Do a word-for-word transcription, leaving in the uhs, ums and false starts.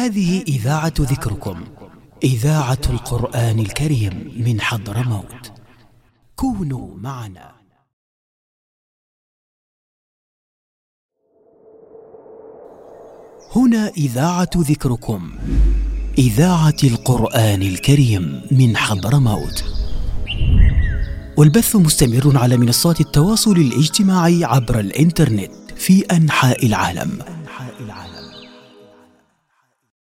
هذه إذاعة ذكركم، إذاعة القرآن الكريم من حضرموت. كونوا معنا. هنا إذاعة ذكركم، إذاعة القرآن الكريم من حضرموت، والبث مستمر على منصات التواصل الاجتماعي عبر الإنترنت في أنحاء العالم.